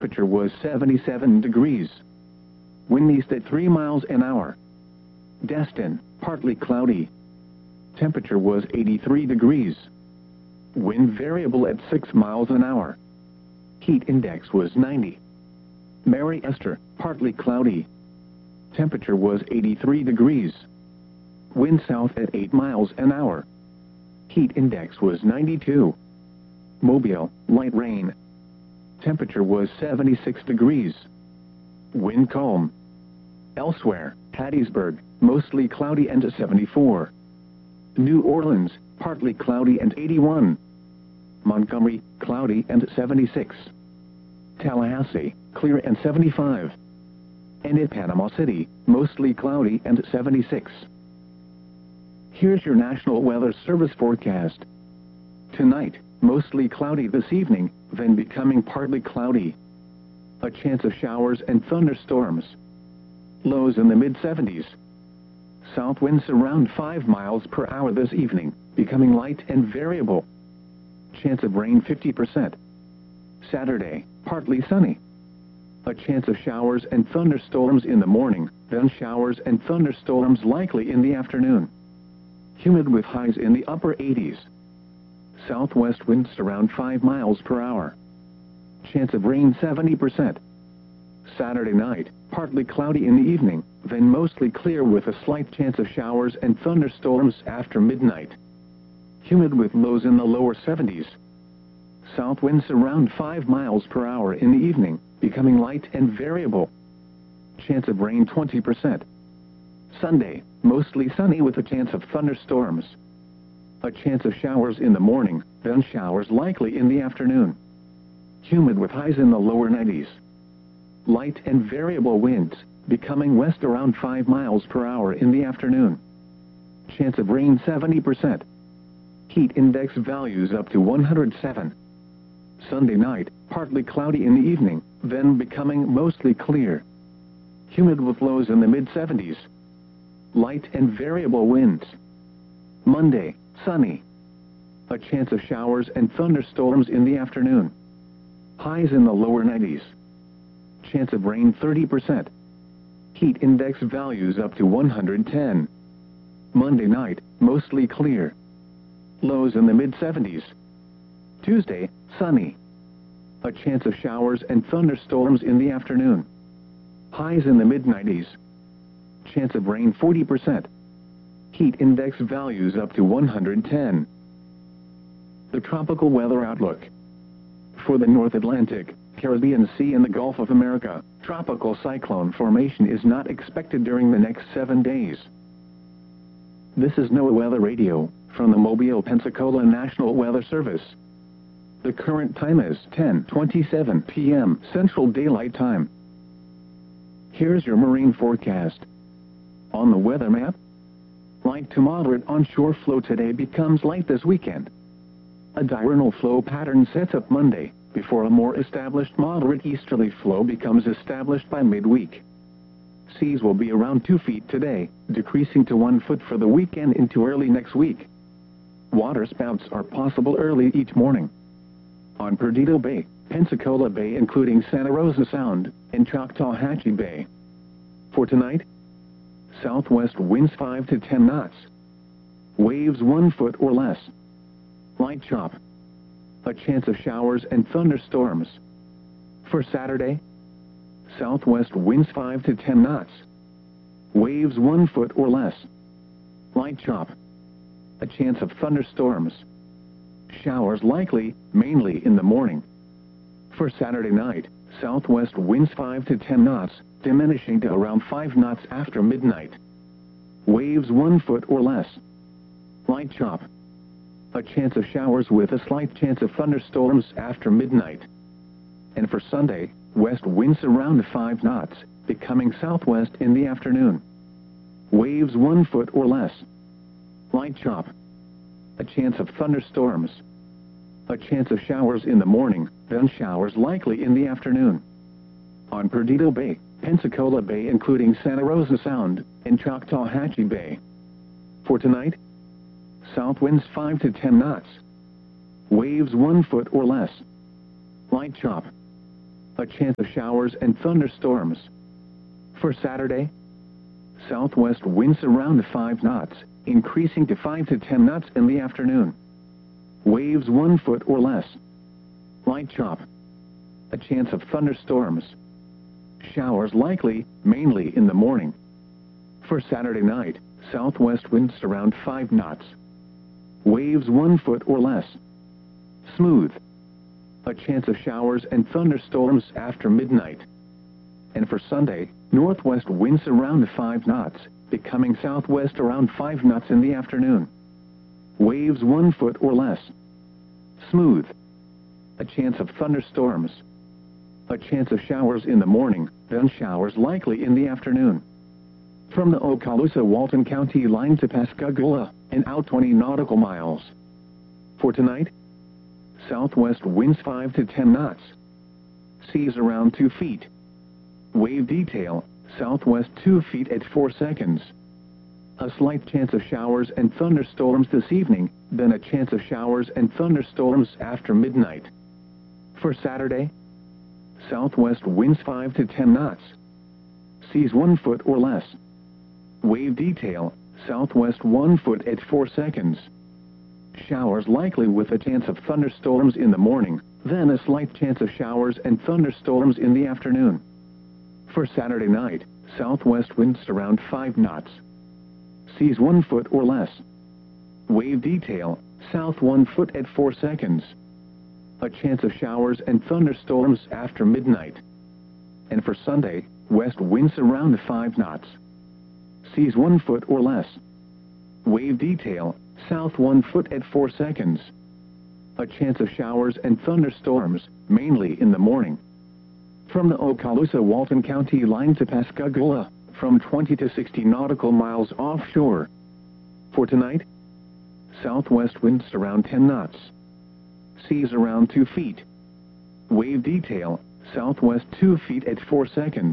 Temperature was 77 degrees. Wind east at 3 miles an hour. Destin, partly cloudy. Temperature was 83 degrees. Wind variable at 6 miles an hour. Heat index was 90. Mary Esther, partly cloudy. Temperature was 83 degrees. Wind south at 8 miles an hour. Heat index was 92. Mobile, light rain. Temperature was 76 degrees. Wind calm. Elsewhere, Hattiesburg, mostly cloudy and 74. New Orleans, partly cloudy and 81. Montgomery, cloudy and 76. Tallahassee, clear and 75. And at Panama City, mostly cloudy and 76. Here's your National Weather Service forecast. Tonight, mostly cloudy this evening, then becoming partly cloudy. A chance of showers and thunderstorms. Lows in the mid-70s. South winds around 5 miles per hour this evening, becoming light and variable. Chance of rain 50%. Saturday, partly sunny. A chance of showers and thunderstorms in the morning, then showers and thunderstorms likely in the afternoon. Humid with highs in the upper 80s. Southwest winds around 5 miles per hour. Chance of rain 70%. Saturday night, partly cloudy in the evening, then mostly clear with a slight chance of showers and thunderstorms after midnight. Humid with lows in the lower 70s. South winds around 5 miles per hour in the evening, becoming light and variable. Chance of rain 20%. Sunday, mostly sunny with a chance of thunderstorms. A chance of showers in the morning, then showers likely in the afternoon. Humid with highs in the lower 90s. Light and variable winds, becoming west around 5 miles per hour in the afternoon. Chance of rain 70%. Heat index values up to 107. Sunday night, partly cloudy in the evening, then becoming mostly clear. Humid with lows in the mid-70s. Light and variable winds. Monday, sunny. A chance of showers and thunderstorms in the afternoon. Highs in the lower 90s. Chance of rain 30%. Heat index values up to 110. Monday night, mostly clear. Lows in the mid-70s. Tuesday, sunny. A chance of showers and thunderstorms in the afternoon. Highs in the mid-90s. Chance of rain 40%. Heat index values up to 110. The tropical weather outlook. For the North Atlantic, Caribbean Sea and the Gulf of America, tropical cyclone formation is not expected during the next 7 days. This is NOAA Weather Radio, from the Mobile, Pensacola National Weather Service. The current time is 10:27 p.m. Central Daylight Time. Here's your marine forecast. On the weather map, light to moderate onshore flow today becomes light this weekend. A diurnal flow pattern sets up Monday, before a more established moderate easterly flow becomes established by midweek. Seas will be around 2 feet today, decreasing to 1 foot for the weekend into early next week. Water spouts are possible early each morning. On Perdido Bay, Pensacola Bay including Santa Rosa Sound, and Choctawhatchee Bay. For tonight, southwest winds 5 to 10 knots. Waves 1 foot or less. Light chop. A chance of showers and thunderstorms. For Saturday, southwest winds 5 to 10 knots. Waves 1 foot or less. Light chop. A chance of thunderstorms. Showers likely, mainly in the morning. For Saturday night, southwest winds 5 to 10 knots, diminishing to around 5 knots after midnight. Waves 1 foot or less. Light chop. A chance of showers with a slight chance of thunderstorms after midnight. And for Sunday, west winds around 5 knots, becoming southwest in the afternoon. Waves 1 foot or less. Light chop. A chance of thunderstorms. A chance of showers in the morning, then showers likely in the afternoon. On Perdido Bay, Pensacola Bay including Santa Rosa Sound, and Choctawhatchee Bay. For tonight, south winds 5 to 10 knots. Waves 1 foot or less. Light chop. a chance of showers and thunderstorms. For Saturday, southwest winds around 5 knots, increasing to 5 to 10 knots in the afternoon. Waves 1 foot or less. Light chop. A chance of thunderstorms. Showers likely, mainly in the morning. For Saturday night, southwest winds around 5 knots. Waves 1 foot or less. Smooth. A chance of showers and thunderstorms after midnight. And for Sunday, northwest winds around 5 knots, becoming southwest around 5 knots in the afternoon. Waves 1 foot or less. Smooth. A chance of thunderstorms. A chance of showers in the morning, then showers likely in the afternoon. From the Okaloosa-Walton County line to Pascagoula, and out 20 nautical miles. For tonight, southwest winds 5 to 10 knots. Seas around 2 feet. Wave detail, southwest 2 feet at 4 seconds. A slight chance of showers and thunderstorms this evening, then a chance of showers and thunderstorms after midnight. For Saturday, southwest winds 5 to 10 knots. Seas 1 foot or less. Wave detail, southwest 1 foot at 4 seconds. Showers likely with a chance of thunderstorms in the morning, then a slight chance of showers and thunderstorms in the afternoon. For Saturday night, southwest winds around 5 knots. Seas 1 foot or less. Wave detail, south 1 foot at 4 seconds. A chance of showers and thunderstorms after midnight. And for Sunday, west winds around 5 knots. Seas 1 foot or less. Wave detail, south 1 foot at 4 seconds. A chance of showers and thunderstorms, mainly in the morning. From the Okaloosa-Walton County line to Pascagoula, from 20 to 60 nautical miles offshore. For tonight, southwest winds around 10 knots. Seas around 2 feet. Wave detail, southwest 2 feet at 4 seconds.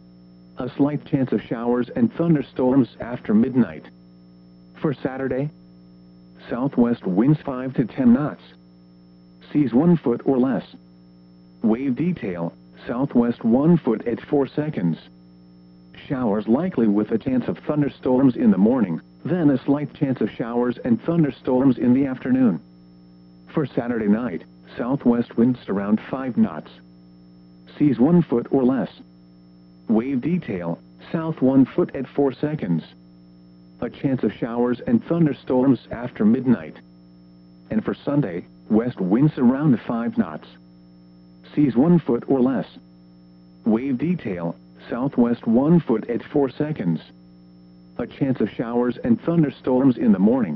A slight chance of showers and thunderstorms after midnight. For Saturday, southwest winds 5 to 10 knots. Seas 1 foot or less. Wave detail, southwest 1 foot at 4 seconds. Showers likely with a chance of thunderstorms in the morning, then a slight chance of showers and thunderstorms in the afternoon. For Saturday night, southwest winds around 5 knots. Seas 1 foot or less. Wave detail, south 1 foot at 4 seconds. A chance of showers and thunderstorms after midnight. And for Sunday, west winds around 5 knots. Seas 1 foot or less. Wave detail, southwest 1 foot at 4 seconds. A chance of showers and thunderstorms in the morning.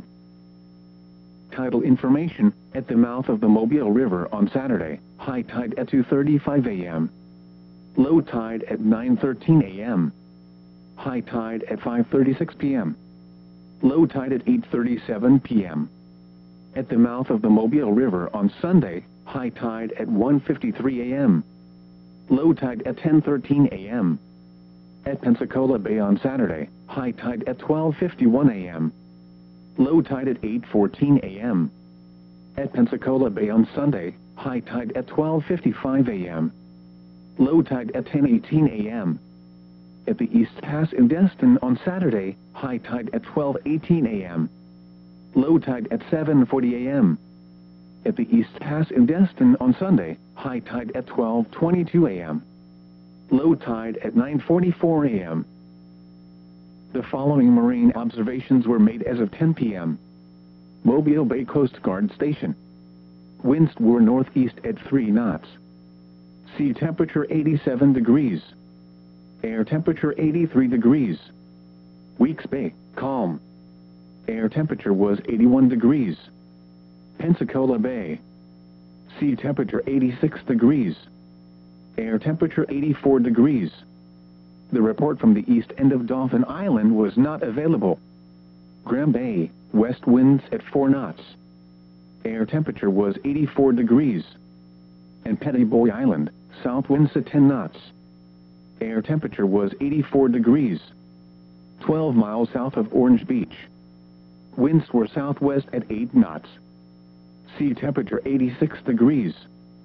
Tidal information, at the mouth of the Mobile River on Saturday, high tide at 2:35 a.m. Low tide at 9:13 a.m. High tide at 5:36 p.m. Low tide at 8:37 p.m. At the mouth of the Mobile River on Sunday, high tide at 1:53 a.m. Low tide at 10:13 a.m. At Pensacola Bay on Saturday, high tide at 12:51 a.m. Low tide at 8:14 a.m. At Pensacola Bay on Sunday, high tide at 12:55 a.m. Low tide at 10:18 a.m. At the East Pass in Destin on Saturday, high tide at 12:18 a.m. Low tide at 7:40 a.m. At the East Pass in Destin on Sunday, high tide at 12:22 a.m. Low tide at 9:44 a.m. The following marine observations were made as of 10 p.m. Mobile Bay Coast Guard Station. Winds were northeast at 3 knots. Sea temperature 87 degrees. Air temperature 83 degrees. Weeks Bay, calm. Air temperature was 81 degrees. Pensacola Bay. Sea temperature 86 degrees. Air temperature 84 degrees. The report from the east end of Dauphin Island was not available. Graham Bay, west winds at 4 knots. Air temperature was 84 degrees. And Petty Boy Island, south winds at 10 knots. Air temperature was 84 degrees. 12 miles south of Orange Beach. Winds were southwest at 8 knots. Sea temperature 86 degrees.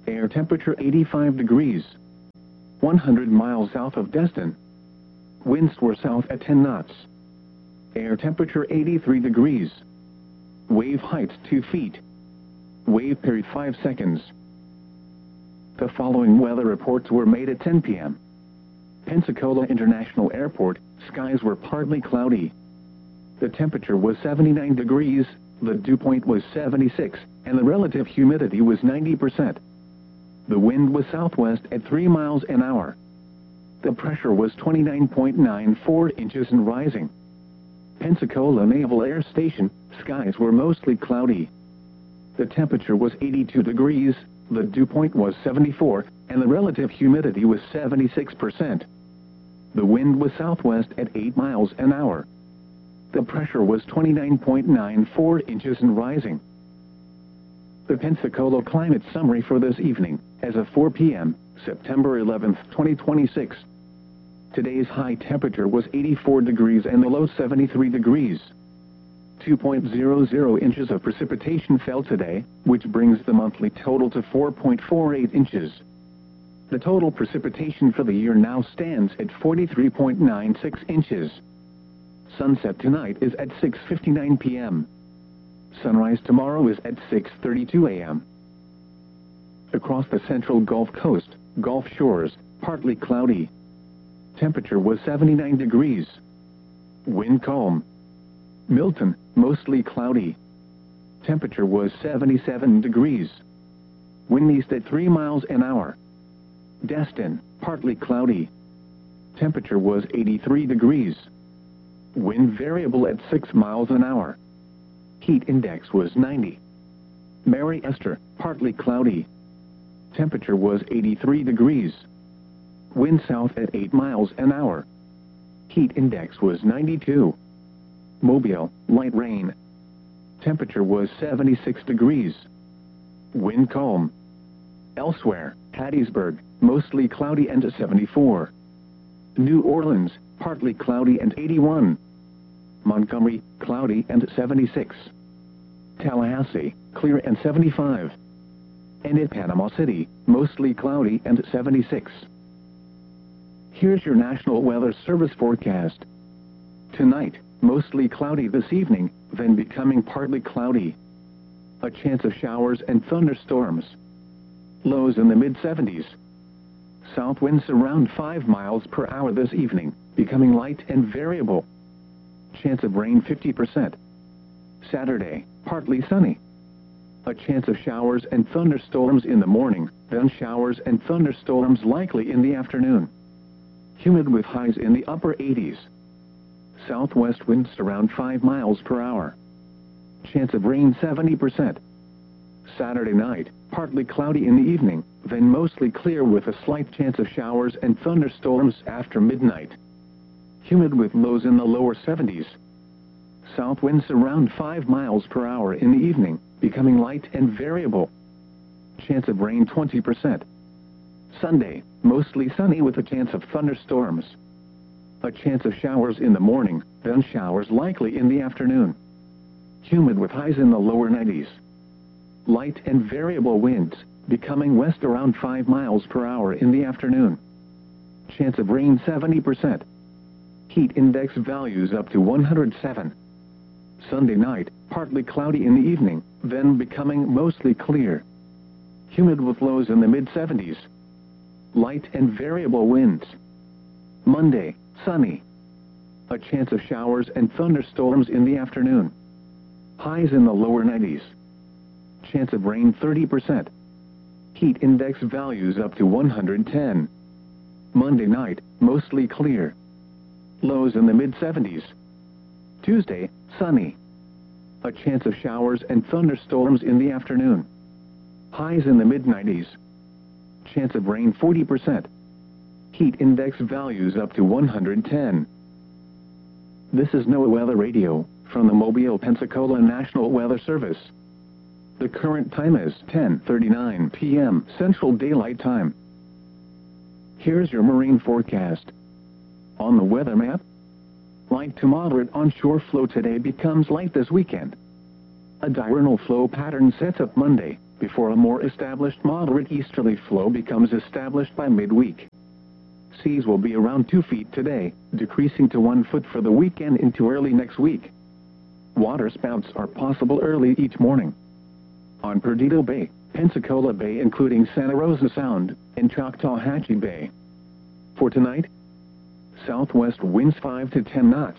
Air temperature 85 degrees. 100 miles south of Destin. Winds were south at 10 knots. Air temperature 83 degrees. Wave height 2 feet. Wave period 5 seconds. The following weather reports were made at 10 p.m. Pensacola International Airport, skies were partly cloudy. The temperature was 79 degrees, the dew point was 76, and the relative humidity was 90%. The wind was southwest at 3 miles an hour. The pressure was 29.94 inches and rising. Pensacola Naval Air Station, skies were mostly cloudy. The temperature was 82 degrees, the dew point was 74, and the relative humidity was 76%. The wind was southwest at 8 miles an hour. The pressure was 29.94 inches and rising. The Pensacola climate summary for this evening, as of 4 p.m., September 11, 2026. Today's high temperature was 84 degrees and the low 73 degrees. 2.00 inches of precipitation fell today, which brings the monthly total to 4.48 inches. The total precipitation for the year now stands at 43.96 inches. Sunset tonight is at 6:59 p.m. Sunrise tomorrow is at 6:32 a.m. Across the central Gulf Coast, Gulf Shores, partly cloudy. Temperature was 79 degrees. Wind calm. Milton, mostly cloudy. Temperature was 77 degrees. Wind east at 3 miles an hour. Destin, partly cloudy. Temperature was 83 degrees. Wind variable at 6 miles an hour. Heat index was 90. Mary Esther, partly cloudy. Temperature was 83 degrees. Wind south at 8 miles an hour. Heat index was 92. Mobile, light rain. Temperature was 76 degrees. Wind calm. Elsewhere, Hattiesburg, mostly cloudy and 74. New Orleans, partly cloudy and 81. Montgomery, cloudy and 76. Tallahassee, clear and 75. And in Panama City, mostly cloudy and 76. Here's your National Weather Service forecast. Tonight, mostly cloudy this evening, then becoming partly cloudy. A chance of showers and thunderstorms. Lows in the mid-70s. South winds around 5 miles per hour this evening, becoming light and variable. Chance of rain 50%. Saturday, partly sunny. A chance of showers and thunderstorms in the morning, then showers and thunderstorms likely in the afternoon. Humid with highs in the upper 80s. Southwest winds around 5 miles per hour. Chance of rain 70%. Saturday night, partly cloudy in the evening, then mostly clear with a slight chance of showers and thunderstorms after midnight. Humid with lows in the lower 70s. South winds around 5 miles per hour in the evening, becoming light and variable. Chance of rain 20%. Sunday, mostly sunny with a chance of thunderstorms. A chance of showers in the morning, then showers likely in the afternoon. Humid with highs in the lower 90s. Light and variable winds, becoming west around 5 miles per hour in the afternoon. Chance of rain 70%. Heat index values up to 107. Sunday night, partly cloudy in the evening, then becoming mostly clear. Humid with lows in the mid-70s. Light and variable winds. Monday, sunny. A chance of showers and thunderstorms in the afternoon. Highs in the lower 90s. Chance of rain 30%. Heat index values up to 110. Monday night, mostly clear. Lows in the mid-70s. Tuesday, sunny. A chance of showers and thunderstorms in the afternoon. Highs in the mid-90s. Chance of rain 40%. Heat index values up to 110. This is NOAA Weather Radio, from the Mobile, Pensacola National Weather Service. The current time is 10:39 p.m. Central Daylight Time. Here's your marine forecast. On the weather map, light to moderate onshore flow today becomes light this weekend. A diurnal flow pattern sets up Monday, before a more established moderate easterly flow becomes established by midweek. Seas will be around 2 feet today, decreasing to 1 foot for the weekend into early next week. Waterspouts are possible early each morning. On Perdido Bay, Pensacola Bay including Santa Rosa Sound, and Choctawhatchee Bay. For tonight, southwest winds 5 to 10 knots.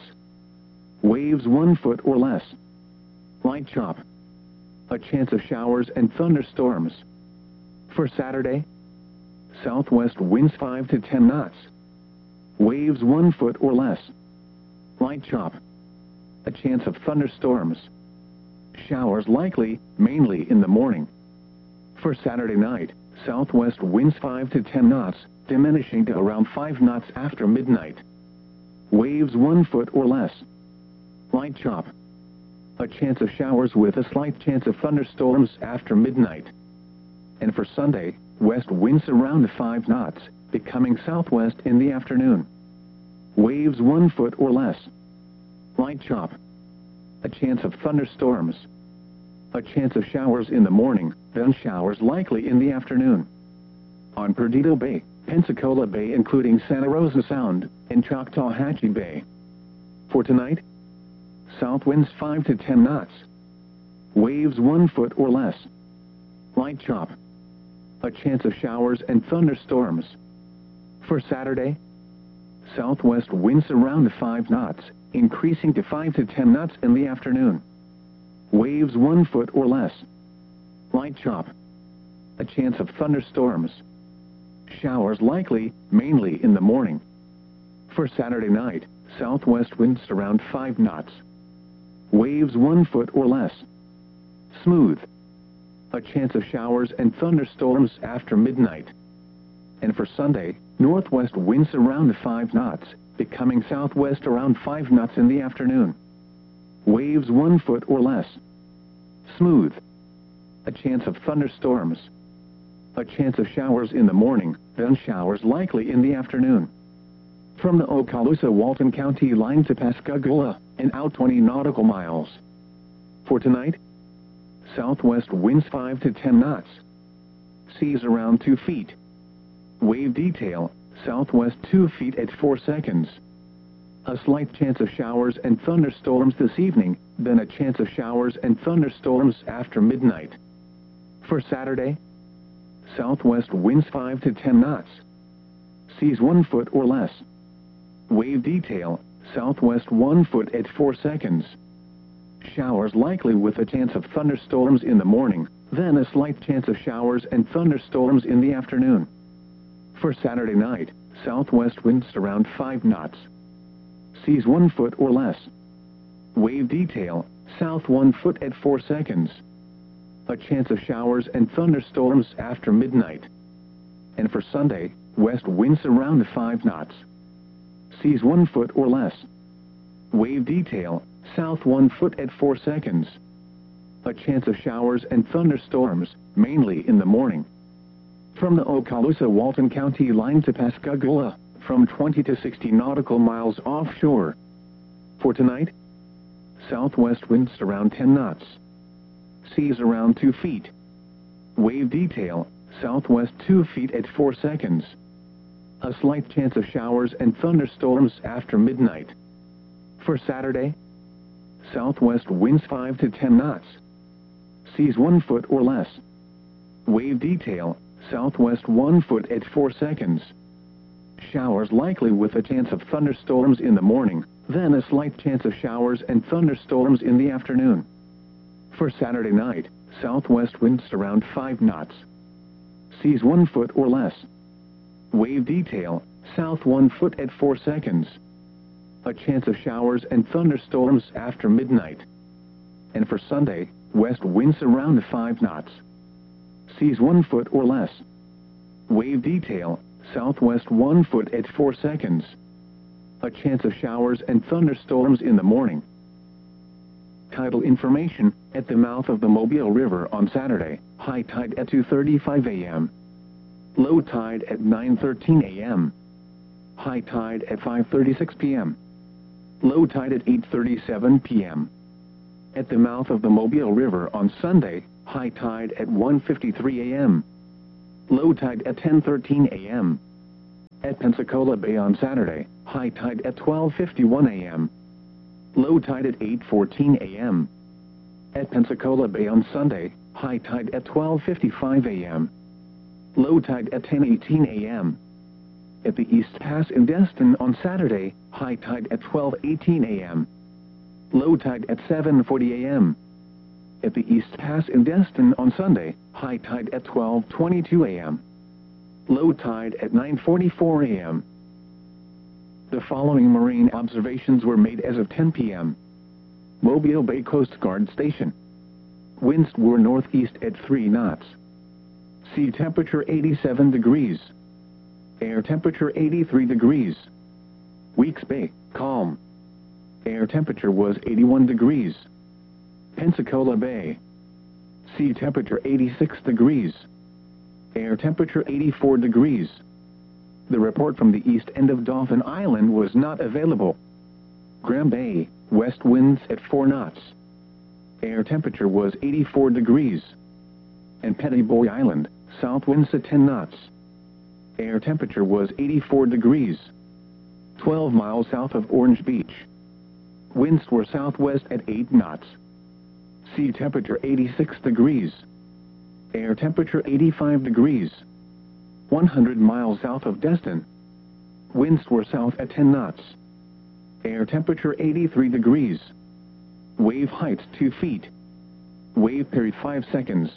Waves 1 foot or less. Light chop. A chance of showers and thunderstorms. For Saturday, southwest winds 5 to 10 knots. Waves 1 foot or less. Light chop. A chance of thunderstorms. Showers likely, mainly in the morning. For Saturday night, southwest winds 5 to 10 knots, diminishing to around 5 knots after midnight. Waves 1 foot or less. Light chop. A chance of showers with a slight chance of thunderstorms after midnight. And for Sunday, west winds around 5 knots, becoming southwest in the afternoon. Waves 1 foot or less. Light chop. A chance of thunderstorms. A chance of showers in the morning, then showers likely in the afternoon. On Perdido Bay, Pensacola Bay including Santa Rosa Sound, and Choctawhatchee Bay. For tonight, south winds 5 to 10 knots. Waves 1 foot or less. Light chop. A chance of showers and thunderstorms. For Saturday, southwest winds around 5 knots, increasing to 5 to 10 knots in the afternoon. Waves 1 foot or less. Light chop. A chance of thunderstorms. Showers likely, mainly in the morning. For Saturday night, southwest winds around 5 knots. Waves 1 foot or less. Smooth. A chance of showers and thunderstorms after midnight. And for Sunday, northwest winds around 5 knots, becoming southwest around 5 knots in the afternoon. Waves 1 foot or less. Smooth. A chance of thunderstorms. A chance of showers in the morning, then showers likely in the afternoon. From the Okaloosa-Walton County line to Pascagoula, and out 20 nautical miles. For tonight, southwest winds 5 to 10 knots. Seas around 2 feet. Wave detail, southwest 2 feet at 4 seconds. A slight chance of showers and thunderstorms this evening, then a chance of showers and thunderstorms after midnight. For Saturday, southwest winds 5 to 10 knots. Seas 1 foot or less. Wave detail, southwest 1 foot at 4 seconds. Showers likely with a chance of thunderstorms in the morning, then a slight chance of showers and thunderstorms in the afternoon. For Saturday night, southwest winds around 5 knots. Seas 1 foot or less. Wave detail, south 1 foot at 4 seconds. A chance of showers and thunderstorms after midnight. And for Sunday, west winds around 5 knots. Seas 1 foot or less. Wave detail, south 1 foot at 4 seconds. A chance of showers and thunderstorms, mainly in the morning. From the Okaloosa-Walton County line to Pascagoula, from 20 to 60 nautical miles offshore. For tonight, southwest winds around 10 knots. Seas around 2 feet. Wave detail, southwest 2 feet at 4 seconds. A slight chance of showers and thunderstorms after midnight. For Saturday, southwest winds 5 to 10 knots. Seas 1 foot or less. Wave detail, southwest 1 foot at 4 seconds. Showers likely with a chance of thunderstorms in the morning, then a slight chance of showers and thunderstorms in the afternoon. For Saturday night, southwest winds around 5 knots. Seas 1 foot or less. Wave detail, south 1 foot at 4 seconds. A chance of showers and thunderstorms after midnight. And for Sunday, west winds around 5 knots. Seas 1 foot or less. Wave detail, southwest 1 foot at 4 seconds. A chance of showers and thunderstorms in the morning. Tidal information, at the mouth of the Mobile River on Saturday, high tide at 2:35 a.m. Low tide at 9:13 a.m. High tide at 5:36 p.m. Low tide at 8:37 p.m. At the mouth of the Mobile River on Sunday, high tide at 1:53 a.m. Low tide at 10:13 a.m. At Pensacola Bay on Saturday, high tide at 12:51 a.m. Low tide at 8:14 a.m. At Pensacola Bay on Sunday, high tide at 12:55 a.m. Low tide at 10:18 a.m. At the East Pass in Destin on Saturday, high tide at 12:18 a.m. Low tide at 7:40 a.m. At the East Pass in Destin on Sunday, high tide at 12:22 a.m. Low tide at 9:44 a.m. The following marine observations were made as of 10 p.m. Mobile Bay Coast Guard Station. Winds were northeast at 3 knots. Sea temperature 87 degrees. Air temperature 83 degrees. Weeks Bay, calm. Air temperature was 81 degrees. Pensacola Bay. Sea temperature 86 degrees. Air temperature 84 degrees. The report from the east end of Dauphin Island was not available. Graham Bay, west winds at 4 knots. Air temperature was 84 degrees. And Pettiboy Island, south winds at 10 knots. Air temperature was 84 degrees. 12 miles south of Orange Beach. Winds were southwest at 8 knots. Sea temperature 86 degrees. Air temperature 85 degrees. 100 miles south of Destin. Winds were south at 10 knots. Air temperature 83 degrees. Wave height 2 feet. Wave period 5 seconds.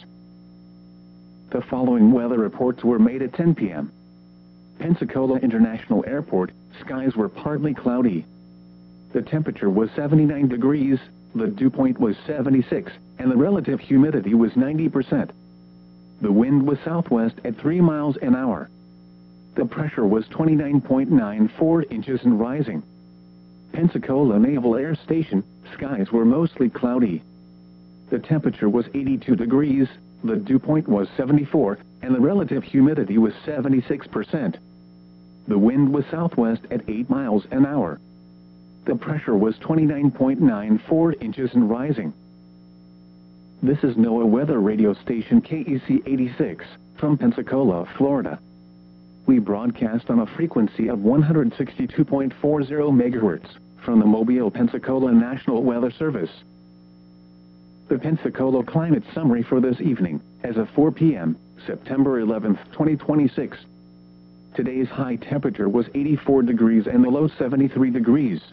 The following weather reports were made at 10 p.m. Pensacola International Airport, skies were partly cloudy. The temperature was 79 degrees, the dew point was 76, and the relative humidity was 90%. The wind was southwest at 3 miles an hour. The pressure was 29.94 inches and rising. Pensacola Naval Air Station, skies were mostly cloudy. The temperature was 82 degrees, the dew point was 74, and the relative humidity was 76%. The wind was southwest at 8 miles an hour. The pressure was 29.94 inches and rising. This is NOAA Weather Radio Station KEC 86, from Pensacola, Florida. We broadcast on a frequency of 162.40 megahertz from the Mobile, Pensacola National Weather Service. The Pensacola Climate Summary for this evening, as of 4 p.m., September 11, 2026. Today's high temperature was 84 degrees and the low 73 degrees.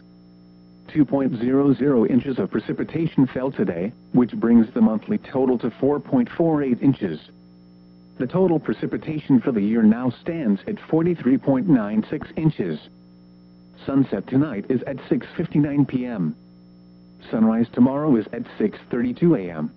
2.00 inches of precipitation fell today, which brings the monthly total to 4.48 inches. The total precipitation for the year now stands at 43.96 inches. Sunset tonight is at 6:59 p.m. Sunrise tomorrow is at 6:32 a.m.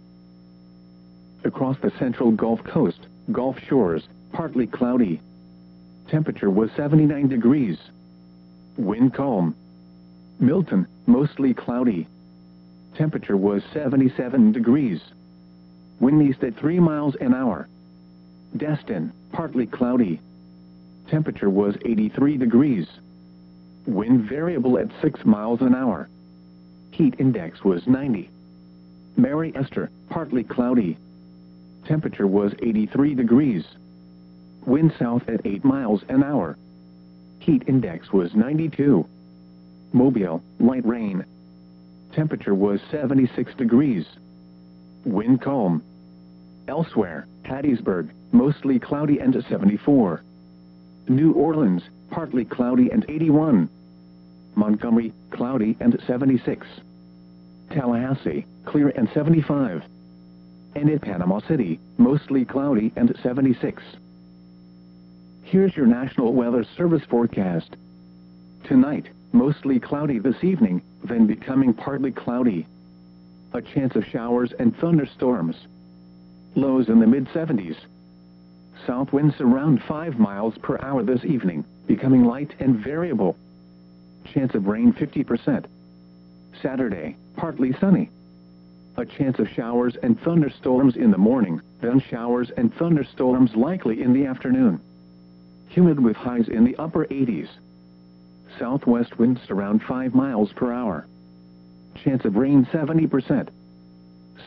Across the central Gulf Coast, Gulf Shores, partly cloudy. Temperature was 79 degrees. Wind calm. Milton, mostly cloudy. Temperature was 77 degrees. Wind east at 3 miles an hour. Destin, partly cloudy. Temperature was 83 degrees. Wind variable at 6 miles an hour. Heat index was 90. Mary Esther, partly cloudy. Temperature was 83 degrees. Wind south at 8 miles an hour. Heat index was 92. Mobile, light rain. Temperature was 76 degrees. Wind calm. Elsewhere, Hattiesburg, mostly cloudy and 74. New Orleans, partly cloudy and 81. Montgomery, cloudy and 76. Tallahassee, clear and 75. And at Panama City, mostly cloudy and 76. Here's your National Weather Service forecast. Tonight, mostly cloudy this evening, then becoming partly cloudy. A chance of showers and thunderstorms. Lows in the mid-70s. South winds around 5 miles per hour this evening, becoming light and variable. Chance of rain 50%. Saturday, partly sunny. A chance of showers and thunderstorms in the morning, then showers and thunderstorms likely in the afternoon. Humid with highs in the upper 80s. Southwest winds around 5 miles per hour. Chance of rain 70%.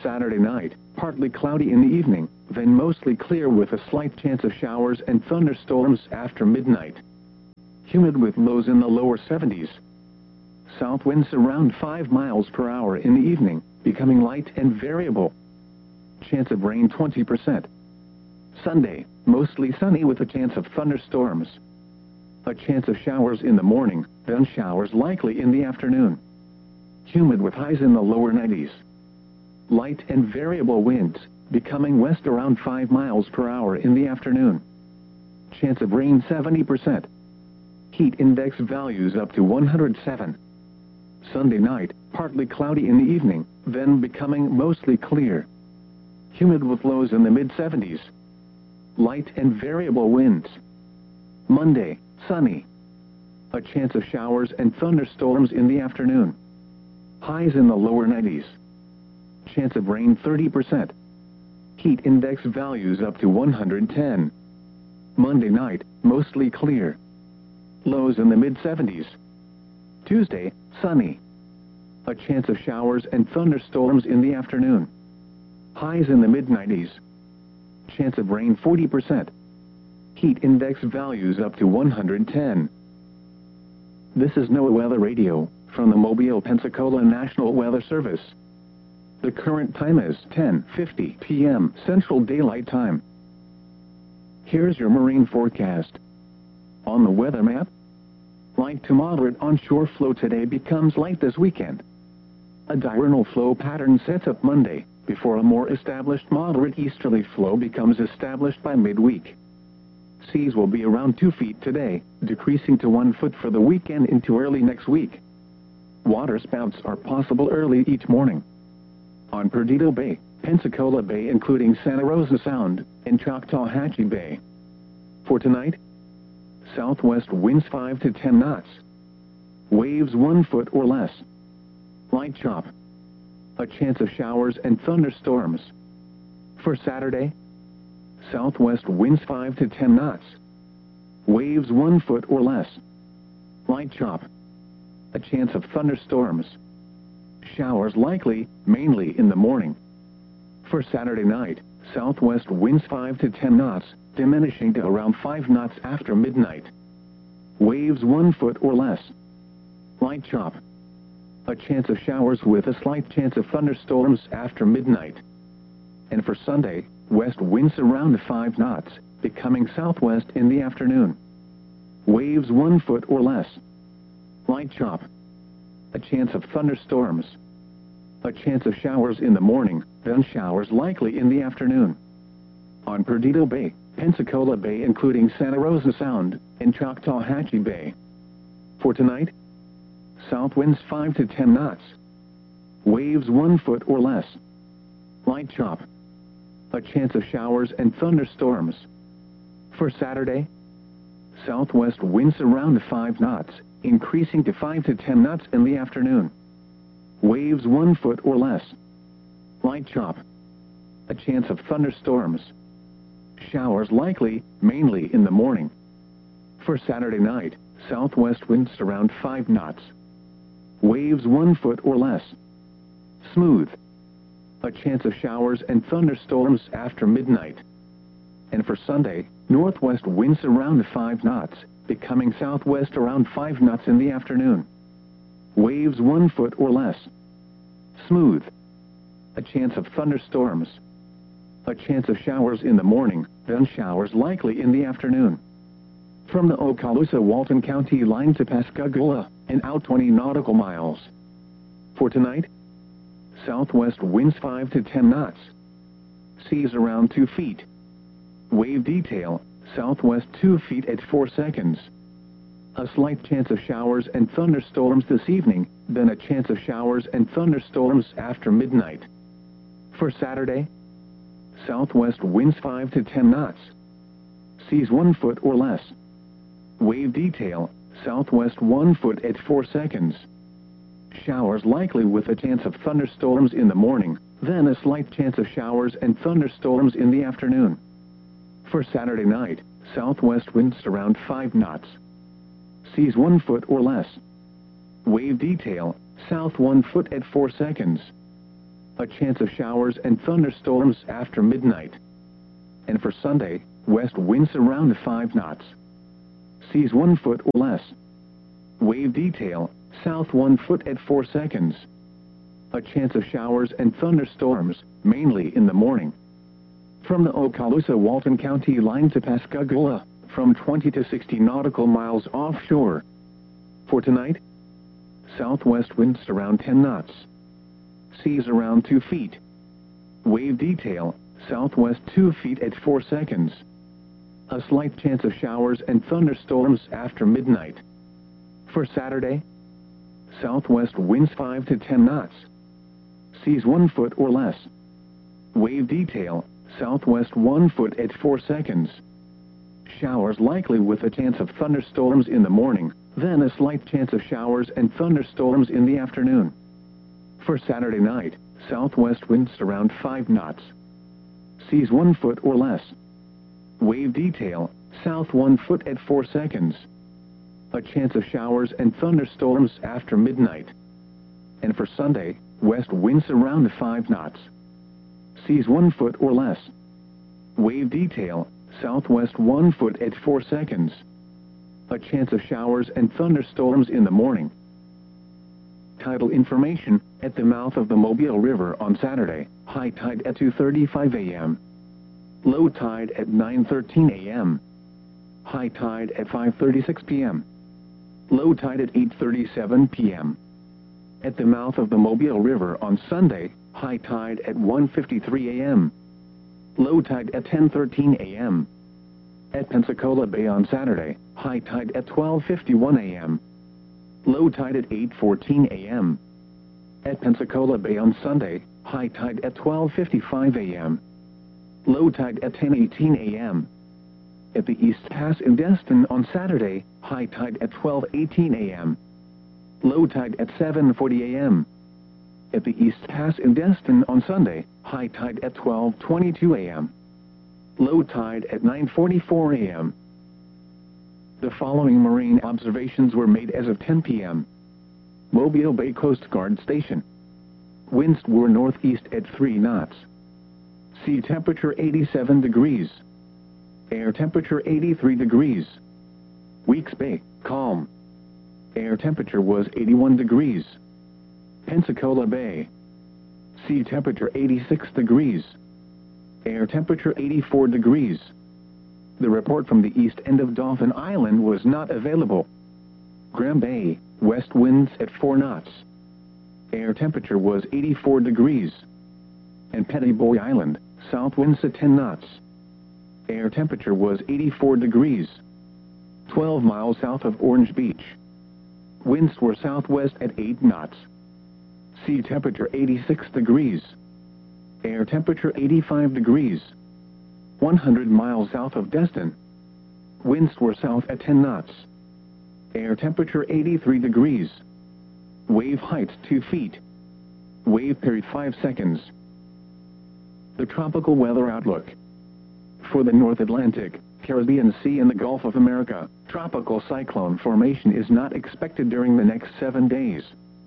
Saturday night, partly cloudy in the evening, then mostly clear with a slight chance of showers and thunderstorms after midnight. Humid with lows in the lower 70s. South winds around 5 miles per hour in the evening, becoming light and variable. Chance of rain 20%. Sunday, mostly sunny with a chance of thunderstorms. A chance of showers in the morning, then showers likely in the afternoon. Humid with highs in the lower 90s. Light and variable winds, becoming west around 5 miles per hour in the afternoon. Chance of rain 70%. Heat index values up to 107. Sunday night, partly cloudy in the evening, then becoming mostly clear. Humid with lows in the mid-70s. Light and variable winds. Monday, sunny. A chance of showers and thunderstorms in the afternoon. Highs in the lower 90s. Chance of rain 30%. Heat index values up to 110. Monday night, mostly clear. Lows in the mid-70s. Tuesday, sunny. A chance of showers and thunderstorms in the afternoon. Highs in the mid-90s. Chance of rain 40%. Heat index values up to 110. This is NOAA Weather Radio, from the Mobile, Pensacola National Weather Service. The current time is 10:50 p.m. Central Daylight Time. Here's your marine forecast. On the weather map, light to moderate onshore flow today becomes light this weekend. A diurnal flow pattern sets up Monday, before a more established moderate easterly flow becomes established by midweek. Seas will be around 2 feet today, decreasing to 1 foot for the weekend into early next week. Waterspouts are possible early each morning. On Perdido Bay, Pensacola Bay including Santa Rosa Sound, and Choctawhatchee Bay. For tonight, southwest winds 5 to 10 knots. Waves 1 foot or less. Light chop. A chance of showers and thunderstorms. For Saturday, southwest winds 5 to 10 knots. Waves 1 foot or less. Light chop. A chance of thunderstorms. Showers likely, mainly in the morning. For Saturday night, southwest winds 5 to 10 knots, diminishing to around 5 knots after midnight. Waves 1 foot or less. Light chop. A chance of showers with a slight chance of thunderstorms after midnight. And for Sunday, west winds around 5 knots, becoming southwest in the afternoon. Waves 1 foot or less. Light chop. A chance of thunderstorms. A chance of showers in the morning, then showers likely in the afternoon. On Perdido Bay, Pensacola Bay including Santa Rosa Sound, and Choctawhatchee Bay. For tonight, south winds 5 to 10 knots. Waves 1 foot or less. Light chop. A chance of showers and thunderstorms. For Saturday, southwest winds around 5 knots, increasing to 5 to 10 knots in the afternoon. Waves 1 foot or less. Light chop. A chance of thunderstorms. Showers likely, mainly in the morning. For Saturday night, southwest winds around 5 knots. Waves 1 foot or less. Smooth. A chance of showers and thunderstorms after midnight. And for Sunday, northwest winds around 5 knots, becoming southwest around 5 knots in the afternoon. Waves 1 foot or less. Smooth. A chance of thunderstorms. A chance of showers in the morning, then showers likely in the afternoon. From the Okaloosa-Walton County line to Pascagoula, and out 20 nautical miles. For tonight, southwest winds 5 to 10 knots. Seas around 2 feet. Wave detail, southwest 2 feet at 4 seconds. A slight chance of showers and thunderstorms this evening, then a chance of showers and thunderstorms after midnight. For Saturday, southwest winds 5 to 10 knots. Seas 1 foot or less. Wave detail, southwest 1 foot at 4 seconds. Showers likely with a chance of thunderstorms in the morning, then a slight chance of showers and thunderstorms in the afternoon. For Saturday night, southwest winds around 5 knots. Seas 1 foot or less. Wave detail, south 1 foot at 4 seconds. A chance of showers and thunderstorms after midnight. And for Sunday, west winds around 5 knots. Seas 1 foot or less. Wave detail, south 1 foot at 4 seconds. A chance of showers and thunderstorms, mainly in the morning. From the Okaloosa-Walton County line to Pascagoula, from 20 to 60 nautical miles offshore. For tonight, southwest winds around 10 knots. Seas around 2 feet. Wave detail, southwest 2 feet at 4 seconds. A slight chance of showers and thunderstorms after midnight. For Saturday, southwest winds 5 to 10 knots. Seas 1 foot or less. Wave detail, southwest 1 foot at 4 seconds. Showers likely with a chance of thunderstorms in the morning, then a slight chance of showers and thunderstorms in the afternoon. For Saturday night, southwest winds around 5 knots. Seas 1 foot or less. Wave detail, south 1 foot at 4 seconds. A chance of showers and thunderstorms after midnight. And for Sunday, west winds around 5 knots. Seas 1 foot or less. Wave detail, southwest 1 foot at 4 seconds. A chance of showers and thunderstorms in the morning. Tidal information, at the mouth of the Mobile River on Saturday, high tide at 2:35 a.m. Low tide at 9:13 a.m. High tide at 5:36 p.m. Low tide at 8:37 p.m. At the mouth of the Mobile River on Sunday, high tide at 1:53 a.m. Low tide at 10:13 a.m. At Pensacola Bay on Saturday, high tide at 12:51 a.m. Low tide at 8:14 a.m. At Pensacola Bay on Sunday, high tide at 12:55 a.m. Low tide at 10:18 a.m. At the East Pass in Destin on Saturday, high tide at 12:18 a.m. Low tide at 7:40 a.m. At the East Pass in Destin on Sunday, high tide at 12:22 a.m. Low tide at 9:44 a.m. The following marine observations were made as of 10 p.m. Mobile Bay Coast Guard Station. Winds were northeast at 3 knots. Sea temperature 87 degrees. Air temperature 83 degrees. Weeks Bay, calm. Air temperature was 81 degrees. Pensacola Bay. Sea temperature 86 degrees. Air temperature 84 degrees. The report from the east end of Dauphin Island was not available. Graham Bay, west winds at 4 knots. Air temperature was 84 degrees. And Pettiboy Island, south winds at 10 knots. Air temperature was 84 degrees. 12 miles south of Orange Beach. Winds were southwest at 8 knots. Sea temperature 86 degrees. Air temperature 85 degrees. 100 miles south of Destin. Winds were south at 10 knots. Air temperature 83 degrees. Wave height 2 feet. Wave period 5 seconds. The tropical weather outlook. For the North Atlantic, Caribbean Sea and the Gulf of America, tropical cyclone formation is not expected during the next 7 days.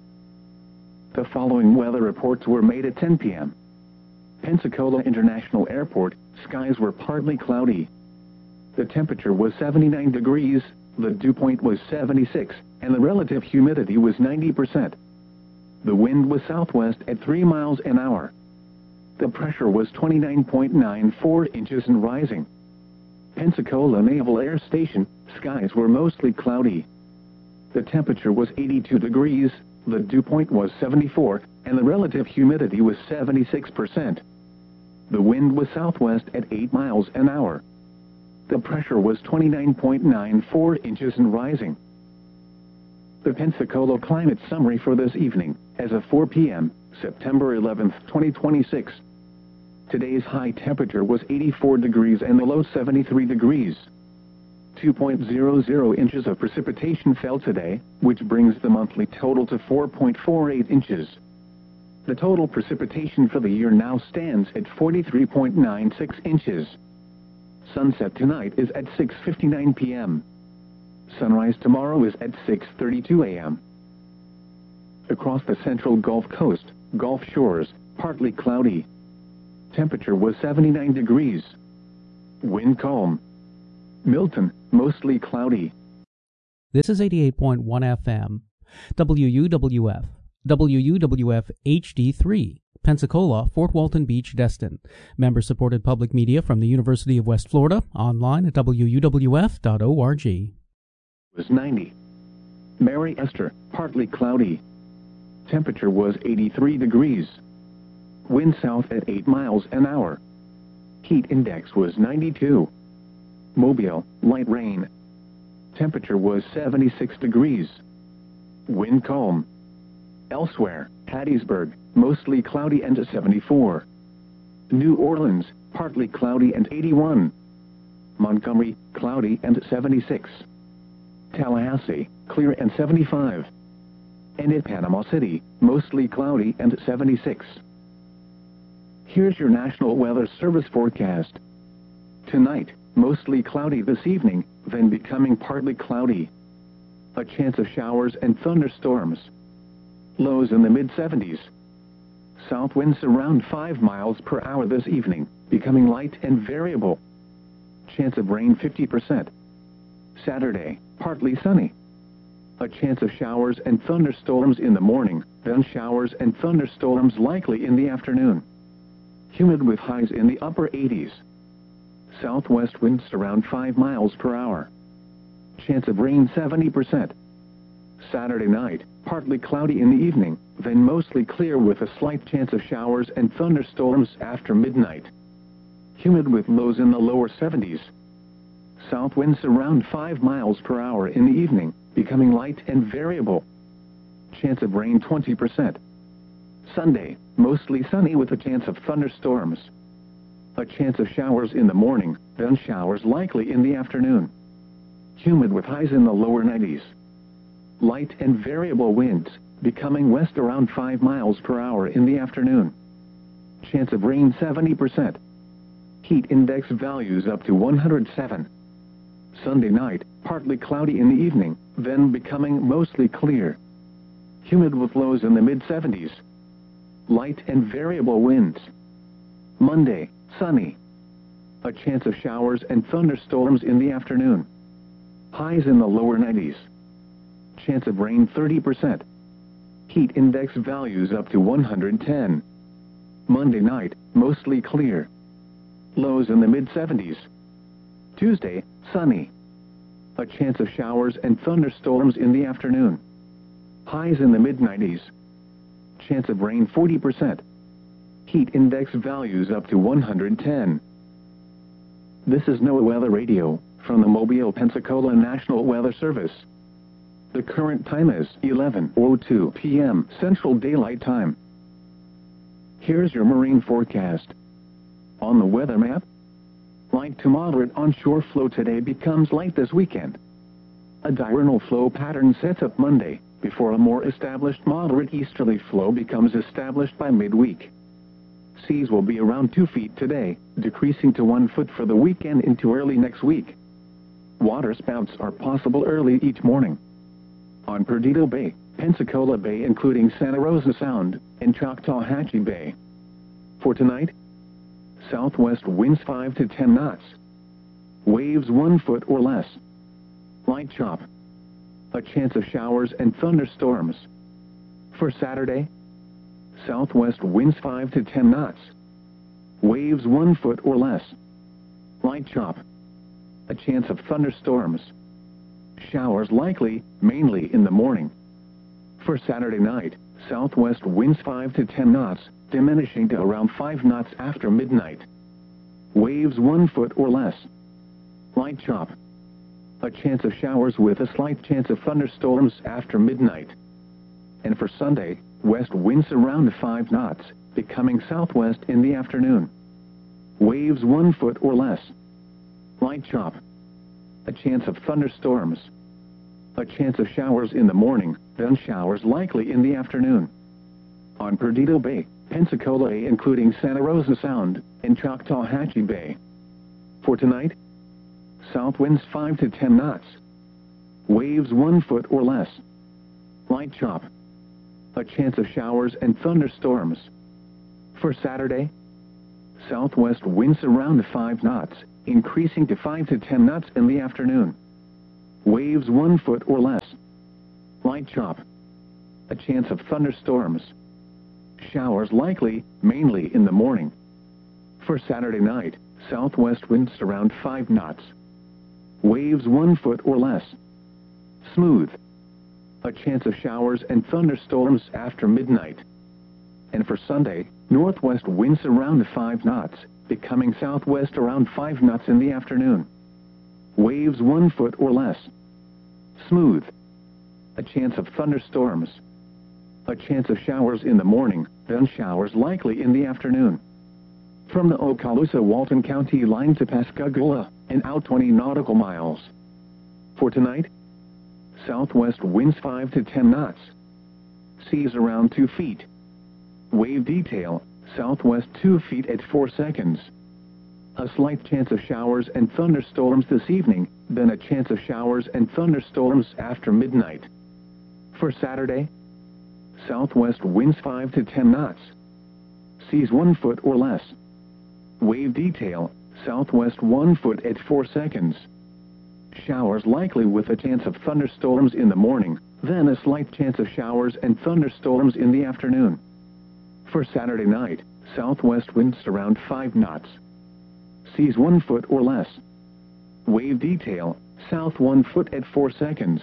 The following weather reports were made at 10 p.m. Pensacola International Airport, skies were partly cloudy. The temperature was 79 degrees, the dew point was 76, and the relative humidity was 90%. The wind was southwest at 3 miles an hour. The pressure was 29.94 inches and rising. Pensacola Naval Air Station, skies were mostly cloudy. The temperature was 82 degrees, the dew point was 74, and the relative humidity was 76%. The wind was southwest at 8 miles an hour. The pressure was 29.94 inches and rising. The Pensacola climate summary for this evening, as of 4 p.m., September 11, 2026. Today's high temperature was 84 degrees and the low 73 degrees. 2.00 inches of precipitation fell today, which brings the monthly total to 4.48 inches. The total precipitation for the year now stands at 43.96 inches. Sunset tonight is at 6:59 p.m. Sunrise tomorrow is at 6:32 a.m. Across the central Gulf Coast, Gulf shores, partly cloudy. Temperature was 79 degrees. Wind calm. Milton, mostly cloudy. This is 88.1 FM, WUWF, WUWF HD3, Pensacola, Fort Walton Beach, Destin. Member-supported public media from the University of West Florida, online at wuwf.org. Was 90. Mary Esther, partly cloudy. Temperature was 83 degrees. Wind south at 8 miles an hour. Heat index was 92. Mobile, light rain. Temperature was 76 degrees. Wind calm. Elsewhere, Hattiesburg, mostly cloudy and 74. New Orleans, partly cloudy and 81. Montgomery, cloudy and 76. Tallahassee, clear and 75. And in Panama City, mostly cloudy and 76. Here's your National Weather Service forecast. Tonight, mostly cloudy this evening, then becoming partly cloudy. A chance of showers and thunderstorms. Lows in the mid-70s. South winds around 5 miles per hour this evening, becoming light and variable. Chance of rain 50%. Saturday, partly sunny. A chance of showers and thunderstorms in the morning, then showers and thunderstorms likely in the afternoon. Humid with highs in the upper 80s. Southwest winds around 5 miles per hour. Chance of rain 70%. Saturday night, partly cloudy in the evening, then mostly clear with a slight chance of showers and thunderstorms after midnight. Humid with lows in the lower 70s. South winds around 5 miles per hour in the evening, becoming light and variable. Chance of rain 20%. Sunday, mostly sunny with a chance of thunderstorms. A chance of showers in the morning, then showers likely in the afternoon. Humid with highs in the lower 90s. Light and variable winds, becoming west around 5 miles per hour in the afternoon. Chance of rain 70%. Heat index values up to 107. Sunday night, partly cloudy in the evening, then becoming mostly clear. Humid with lows in the mid-70s. Light and variable winds. Monday, sunny. A chance of showers and thunderstorms in the afternoon. Highs in the lower 90s. Chance of rain 30%. Heat index values up to 110. Monday night, mostly clear. Lows in the mid-70s. Tuesday, sunny. A chance of showers and thunderstorms in the afternoon. Highs in the mid-90s. Chance of rain 40%. Heat index values up to 110. This is NOAA Weather Radio from the Mobile, Pensacola National Weather Service. The current time is 11:02 p.m. Central Daylight Time. Here's your marine forecast. On the weather map, light to moderate onshore flow today becomes light this weekend. A diurnal flow pattern sets up Monday, before a more established moderate easterly flow becomes established by midweek. Seas will be around 2 feet today, decreasing to 1 foot for the weekend into early next week. Water spouts are possible early each morning. On Perdido Bay, Pensacola Bay including Santa Rosa Sound, and Choctawhatchee Bay. For tonight, southwest winds 5 to 10 knots. Waves 1 foot or less. Light chop. A chance of showers and thunderstorms. For Saturday, southwest winds 5 to 10 knots. Waves 1 foot or less. Light chop. A chance of thunderstorms. Showers likely, mainly in the morning. For Saturday night, southwest winds 5 to 10 knots, diminishing to around 5 knots after midnight. Waves 1 foot or less. Light chop. A chance of showers with a slight chance of thunderstorms after midnight. And for Sunday, west winds around 5 knots, becoming southwest in the afternoon. Waves 1 foot or less. Light chop. A chance of thunderstorms. A chance of showers in the morning, then showers likely in the afternoon. On Perdido Bay, Pensacola Bay including Santa Rosa Sound, and Choctawhatchee Bay. For tonight, south winds 5 to 10 knots. Waves 1 foot or less. Light chop. A chance of showers and thunderstorms. For Saturday, southwest winds around 5 knots, increasing to 5 to 10 knots in the afternoon. Waves 1 foot or less. Light chop. A chance of thunderstorms. Showers likely, mainly in the morning. For Saturday night, southwest winds around 5 knots. Waves 1 foot or less. Smooth. A chance of showers and thunderstorms after midnight. And for Sunday, northwest winds around 5 knots, becoming southwest around 5 knots in the afternoon. Waves 1 foot or less. Smooth. A chance of thunderstorms. A chance of showers in the morning, then showers likely in the afternoon. From the Okaloosa-Walton County line to Pascagoula, and out 20 nautical miles. For tonight, southwest winds 5 to 10 knots. Seas around 2 feet. Wave detail, southwest 2 feet at 4 seconds. A slight chance of showers and thunderstorms this evening, then a chance of showers and thunderstorms after midnight. For Saturday, southwest winds 5 to 10 knots. Seas 1 foot or less. Wave detail, southwest 1 foot at 4 seconds. Showers likely with a chance of thunderstorms in the morning, then a slight chance of showers and thunderstorms in the afternoon. For Saturday night, southwest winds around 5 knots. Seas 1 foot or less. Wave detail, south 1 foot at 4 seconds.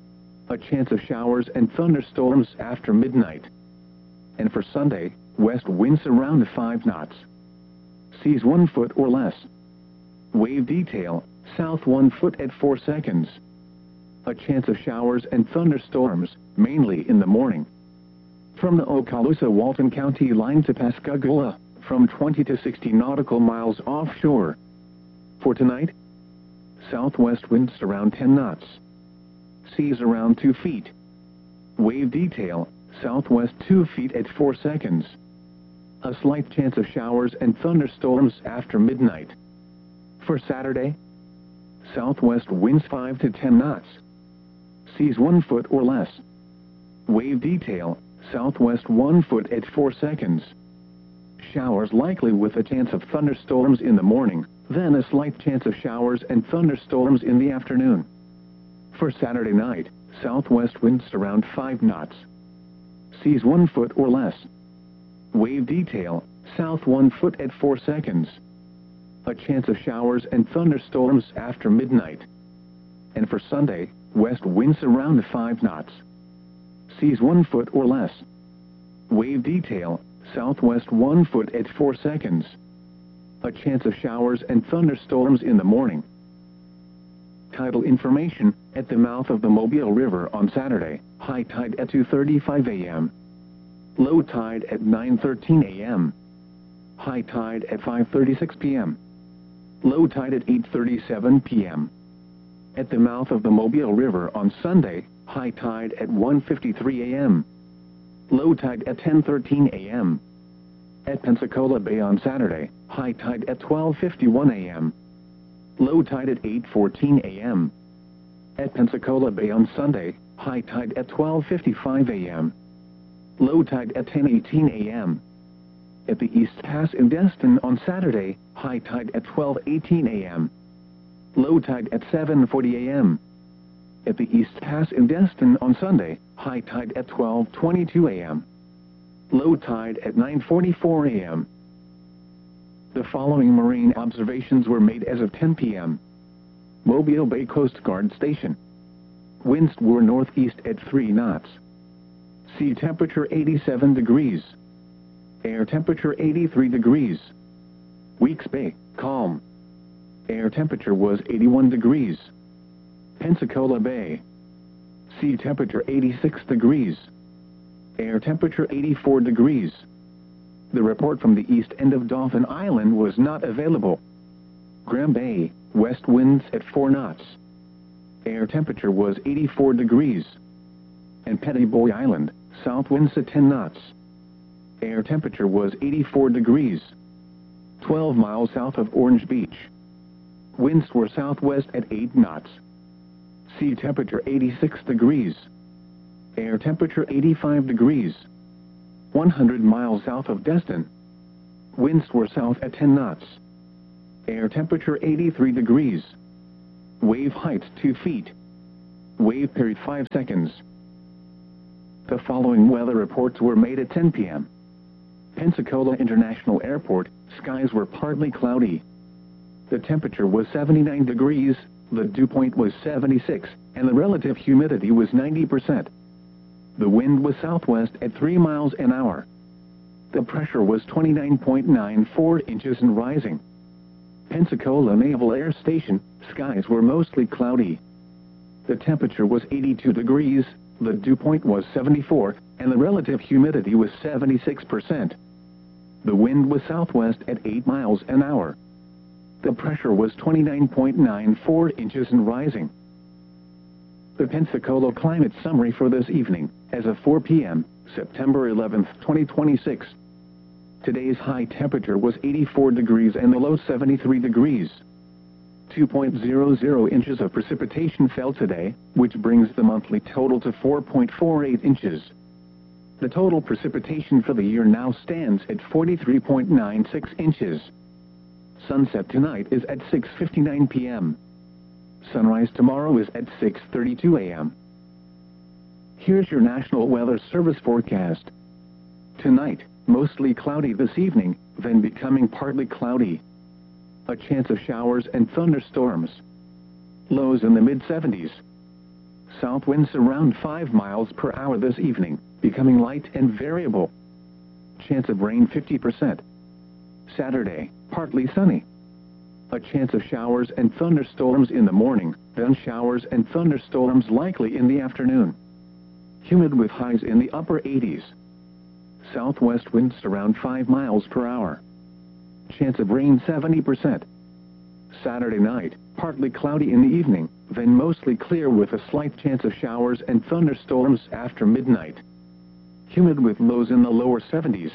A chance of showers and thunderstorms after midnight. And for Sunday, west winds around 5 knots. Seas 1 foot or less. Wave detail, south 1 foot at 4 seconds. A chance of showers and thunderstorms, mainly in the morning. From the Okaloosa-Walton County line to Pascagoula, from 20 to 60 nautical miles offshore. For tonight, southwest winds around 10 knots. Seas around 2 feet. Wave detail, southwest 2 feet at 4 seconds. A slight chance of showers and thunderstorms after midnight. For Saturday, southwest winds 5 to 10 knots. Seas 1 foot or less. Wave detail, southwest 1 foot at 4 seconds. Showers likely with a chance of thunderstorms in the morning, then a slight chance of showers and thunderstorms in the afternoon. For Saturday night, southwest winds around 5 knots. Seas 1 foot or less. Wave detail, south 1 foot at 4 seconds. A chance of showers and thunderstorms after midnight. And for Sunday, west winds around 5 knots. Seas 1 foot or less. Wave detail, southwest 1 foot at 4 seconds. A chance of showers and thunderstorms in the morning. Tidal information, at the mouth of the Mobile River on Saturday, high tide at 2:35 a.m. Low tide at 9:13 a.m. High tide at 5:36 p.m. Low tide at 8:37 p.m. At the mouth of the Mobile River on Sunday, high tide at 1:53 a.m. Low tide at 10:13 a.m. At Pensacola Bay on Saturday, high tide at 12:51 a.m. Low tide at 8:14 a.m. At Pensacola Bay on Sunday, high tide at 12:55 a.m. Low tide at 10:18 a.m. At the East Pass in Destin on Saturday, high tide at 12:18 a.m. Low tide at 7:40 a.m. At the East Pass in Destin on Sunday, high tide at 12:22 a.m. Low tide at 9:44 a.m. The following marine observations were made as of 10 p.m. Mobile Bay Coast Guard Station. Winds were northeast at 3 knots. Sea temperature 87 degrees. Air temperature 83 degrees. Weeks Bay, calm. Air temperature was 81 degrees. Pensacola Bay. Sea temperature 86 degrees. Air temperature 84 degrees. The report from the east end of Dauphin Island was not available. Graham Bay, west winds at 4 knots. Air temperature was 84 degrees. And Petty Boy Island, south winds at 10 knots. Air temperature was 84 degrees. 12 miles south of Orange Beach. Winds were southwest at 8 knots. Sea temperature 86 degrees. Air temperature 85 degrees. 100 miles south of Destin. Winds were south at 10 knots. Air temperature 83 degrees. Wave height 2 feet. Wave period 5 seconds. The following weather reports were made at 10 p.m. Pensacola International Airport, skies were partly cloudy. The temperature was 79 degrees, the dew point was 76, and the relative humidity was 90%. The wind was southwest at 3 miles an hour. The pressure was 29.94 inches and rising. Pensacola Naval Air Station, skies were mostly cloudy. The temperature was 82 degrees, the dew point was 74, and the relative humidity was 76%. The wind was southwest at 8 miles an hour. The pressure was 29.94 inches and rising. The Pensacola climate summary for this evening, as of 4 p.m., September 11, 2026. Today's high temperature was 84 degrees and the low 73 degrees. 2.00 inches of precipitation fell today, which brings the monthly total to 4.48 inches. The total precipitation for the year now stands at 43.96 inches. Sunset tonight is at 6:59 p.m. Sunrise tomorrow is at 6:32 a.m. Here's your National Weather Service forecast. Tonight, mostly cloudy this evening, then becoming partly cloudy. A chance of showers and thunderstorms. Lows in the mid-70s. South winds around 5 miles per hour this evening, becoming light and variable. Chance of rain 50%. Saturday, partly sunny. A chance of showers and thunderstorms in the morning, then showers and thunderstorms likely in the afternoon. Humid with highs in the upper 80s. Southwest winds around 5 miles per hour. Chance of rain 70%. Saturday night, partly cloudy in the evening, then mostly clear with a slight chance of showers and thunderstorms after midnight. Humid with lows in the lower 70s.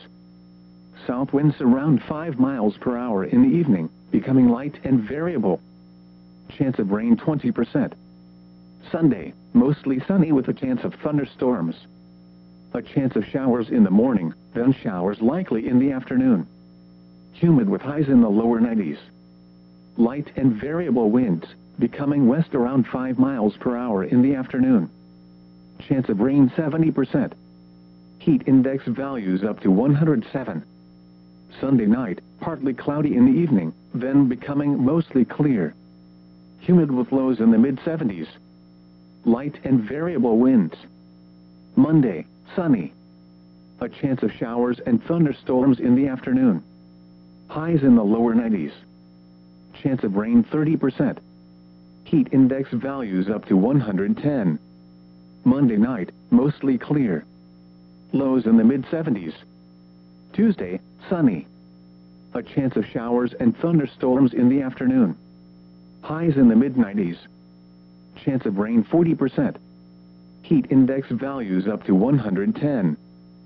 South winds around 5 miles per hour in the evening, becoming light and variable. Chance of rain 20%. Sunday, mostly sunny with a chance of thunderstorms. A chance of showers in the morning, then showers likely in the afternoon. Humid with highs in the lower 90s. Light and variable winds, becoming west around 5 miles per hour in the afternoon. Chance of rain 70%. Heat index values up to 107. Sunday night, partly cloudy in the evening, then becoming mostly clear. Humid with lows in the mid-70s. Light and variable winds. Monday, sunny. A chance of showers and thunderstorms in the afternoon. Highs in the lower 90s. Chance of rain 30%. Heat index values up to 110. Monday night, mostly clear. Lows in the mid-70s. Tuesday, sunny. A chance of showers and thunderstorms in the afternoon. Highs in the mid-90s. Chance of rain 40%. Heat index values up to 110.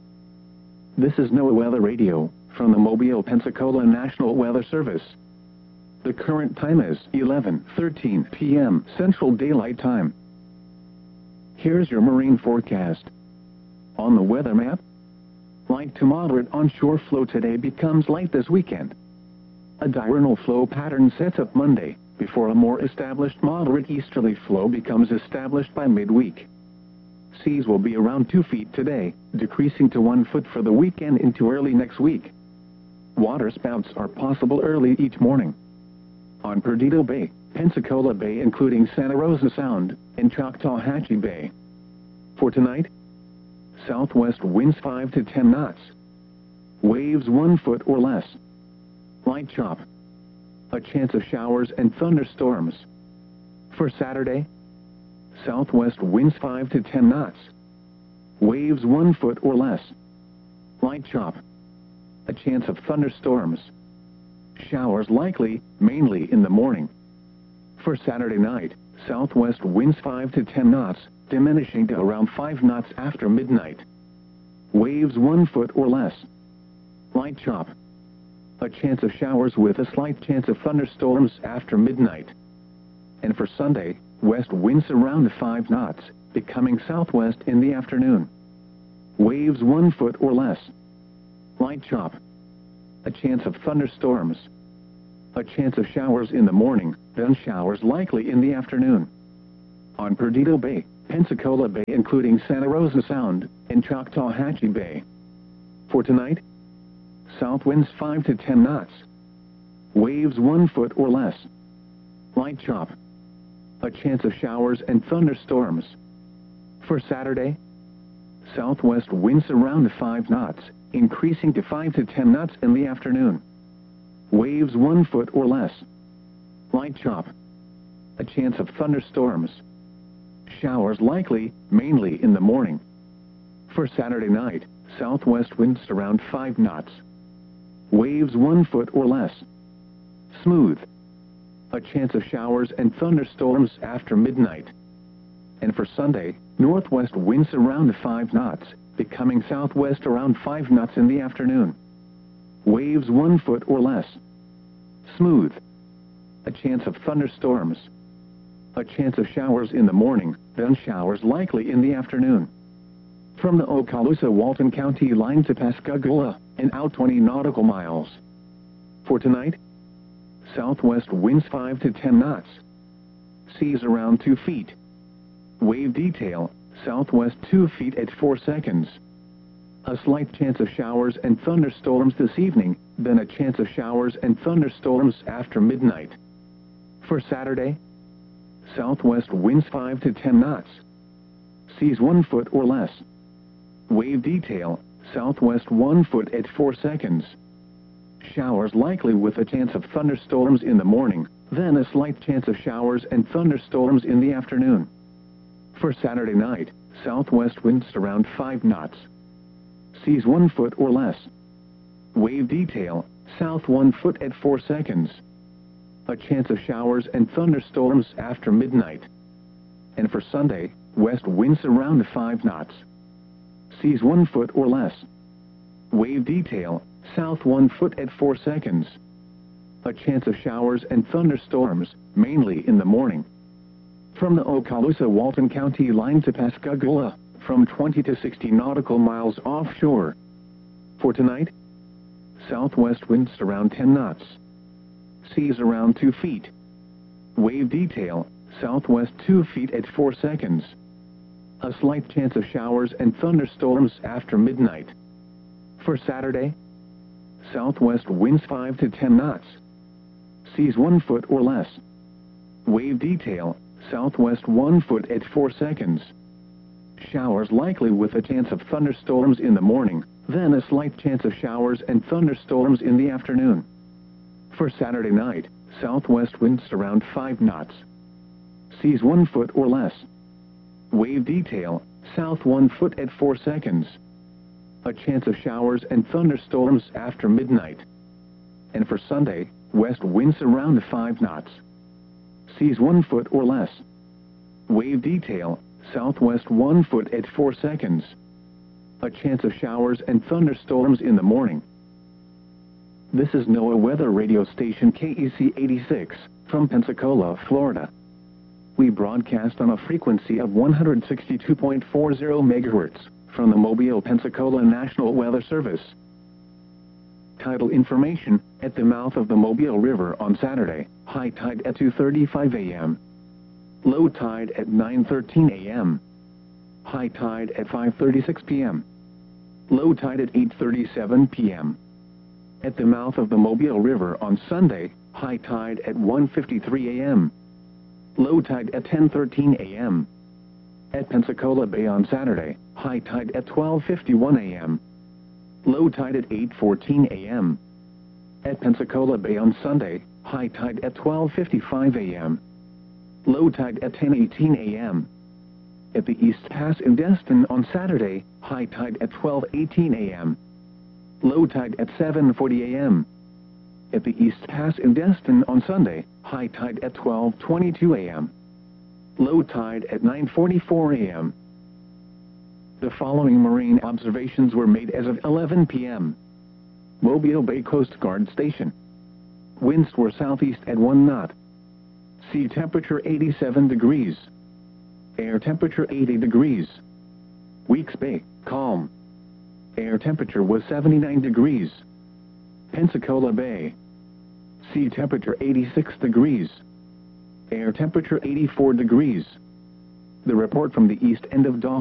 This is NOAA Weather Radio, from the Mobile, Pensacola National Weather Service. The current time is 11:13 p.m. Central Daylight Time. Here's your marine forecast. On the weather map, light to moderate onshore flow today becomes light this weekend. A diurnal flow pattern sets up Monday, before a more established moderate easterly flow becomes established by midweek. Seas will be around 2 feet today, decreasing to 1 foot for the weekend into early next week. Water spouts are possible early each morning. On Perdido Bay, Pensacola Bay including Santa Rosa Sound, and Choctawhatchee Bay. For tonight, southwest winds 5 to 10 knots. Waves 1 foot or less. Light chop. A chance of showers and thunderstorms. For Saturday, southwest winds 5 to 10 knots. Waves 1 foot or less. Light chop. A chance of thunderstorms. Showers likely, mainly in the morning. For Saturday night, southwest winds 5 to 10 knots, diminishing to around 5 knots after midnight. Waves 1 foot or less. Light chop. A chance of showers with a slight chance of thunderstorms after midnight. And for Sunday, west winds around 5 knots, becoming southwest in the afternoon. Waves 1 foot or less. Light chop. a chance of thunderstorms. A chance of showers in the morning, then showers likely in the afternoon. On Perdido Bay, Pensacola Bay including Santa Rosa Sound, and Choctawhatchee Bay. For tonight, south winds 5 to 10 knots. Waves 1 foot or less. Light chop. A chance of showers and thunderstorms. For Saturday, southwest winds around 5 knots, increasing to 5 to 10 knots in the afternoon. Waves 1 foot or less. Light chop. A chance of thunderstorms. Showers likely, mainly in the morning. For Saturday night, southwest winds around 5 knots. Waves 1 foot or less. Smooth. A chance of showers and thunderstorms after midnight. And for Sunday, northwest winds around 5 knots, becoming southwest around 5 knots in the afternoon. Waves 1 foot or less. Smooth. A chance of thunderstorms. A chance of showers in the morning, then showers likely in the afternoon. From the Okaloosa-Walton County line to Pascagoula, and out 20 nautical miles. For tonight, southwest winds 5 to 10 knots. Seas around 2 feet. Wave detail, southwest 2 feet at 4 seconds. A slight chance of showers and thunderstorms this evening, then a chance of showers and thunderstorms after midnight. For Saturday, southwest winds 5 to 10 knots. Seas 1 foot or less. Wave detail, southwest 1 foot at 4 seconds. Showers likely with a chance of thunderstorms in the morning, then a slight chance of showers and thunderstorms in the afternoon. For Saturday night, southwest winds around 5 knots. Seas 1 foot or less. Wave detail, south 1 foot at 4 seconds. A chance of showers and thunderstorms after midnight. And for Sunday, west winds around 5 knots. Seas 1 foot or less. Wave detail, south 1 foot at 4 seconds. A chance of showers and thunderstorms, mainly in the morning. From the Okaloosa-Walton County line to Pascagoula, from 20 to 60 nautical miles offshore. For tonight, southwest winds around 10 knots. Seas around 2 feet. Wave detail, southwest 2 feet at 4 seconds. A slight chance of showers and thunderstorms after midnight. For Saturday, southwest winds 5 to 10 knots. Seas 1 foot or less. Wave detail, southwest 1 foot at 4 seconds. Showers likely with a chance of thunderstorms in the morning, then a slight chance of showers and thunderstorms in the afternoon. For Saturday night, southwest winds around 5 knots. Seas 1 foot or less. Wave detail, south 1 foot at 4 seconds. A chance of showers and thunderstorms after midnight. And for Sunday, west winds around 5 knots. Seas 1 foot or less. Wave detail, southwest 1 foot at 4 seconds. A chance of showers and thunderstorms in the morning. This is NOAA Weather Radio Station KEC 86, from Pensacola, Florida. We broadcast on a frequency of 162.40 megahertz, from the Mobile, Pensacola National Weather Service. Tidal information: at the mouth of the Mobile River on Saturday, high tide at 2:35 a.m. Low tide at 9:13 a.m. High tide at 5:36 p.m. Low tide at 8:37 p.m. At the mouth of the Mobile River on Sunday, high tide at 1:53 a.m. Low tide at 10:13 a.m. At Pensacola Bay on Saturday, high tide at 12:51 a.m. Low tide at 8:14 a.m. At Pensacola Bay on Sunday, high tide at 12:55 a.m. Low tide at 10:18 a.m. At the East Pass in Destin on Saturday, high tide at 12:18 a.m. Low tide at 7:40 a.m. At the East Pass in Destin on Sunday, high tide at 12:22 a.m. Low tide at 9:44 a.m. The following marine observations were made as of 11 p.m. Mobile Bay Coast Guard Station. Winds were southeast at 1 knot. Sea temperature 87 degrees. Air temperature 80 degrees. Weeks Bay, calm. Air temperature was 79 degrees. Pensacola Bay. Sea temperature 86 degrees. Air temperature 84 degrees. The report from the east end of Dawson.